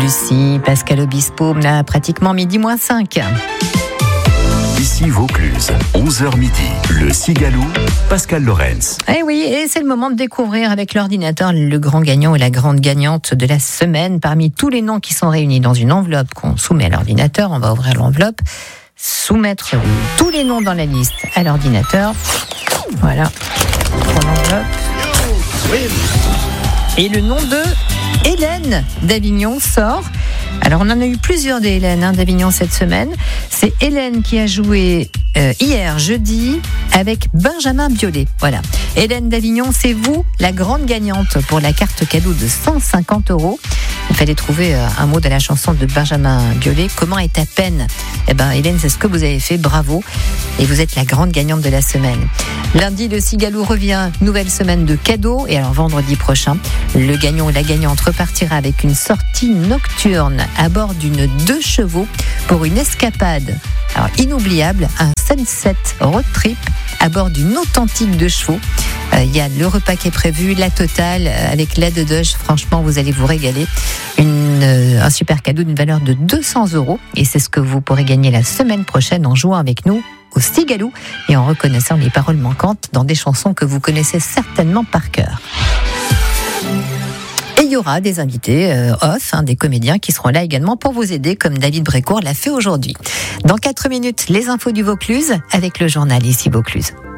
Lucie, Pascal Obispo, là, pratiquement midi moins 5. Ici Vaucluse, 11h midi, le Cigaloux, Pascal Lorenz. Eh oui, et c'est le moment de découvrir avec l'ordinateur le grand gagnant ou la grande gagnante de la semaine. Parmi tous les noms qui sont réunis dans une enveloppe qu'on soumet à l'ordinateur, on va ouvrir l'enveloppe, soumettre tous les noms dans la liste à l'ordinateur. Voilà, pour l'enveloppe. Et le nom de Hélène d'Avignon sort. Alors on en a eu plusieurs des Hélène d'Avignon cette semaine. C'est Hélène qui a joué hier jeudi avec Benjamin Biolay. Voilà. Hélène d'Avignon, c'est vous la grande gagnante pour la carte cadeau de 150 €. Il fallait trouver un mot de la chanson de Benjamin Biolay. Comment est ta peine ? Eh ben Hélène, c'est ce que vous avez fait. Bravo. Et vous êtes la grande gagnante de la semaine. Lundi, le Cigaloux revient. Nouvelle semaine de cadeaux. Et alors vendredi prochain, le gagnant ou la gagnante repartira avec une sortie nocturne à bord d'une 2 chevaux pour une escapade. Alors inoubliable, un sunset road trip à bord d'une authentique 2 chevaux. Il y a le repas qui est prévu, la totale avec l'aide de Doge. Franchement, vous allez vous régaler. Un super cadeau d'une valeur de 200 €. Et c'est ce que vous pourrez gagner la semaine prochaine en jouant avec nous au Cigaloux et en reconnaissant les paroles manquantes dans des chansons que vous connaissez certainement par cœur. Et il y aura des invités des comédiens qui seront là également pour vous aider, comme David Brécourt l'a fait aujourd'hui. Dans 4 minutes, les infos du Vaucluse avec le journal Ici Vaucluse.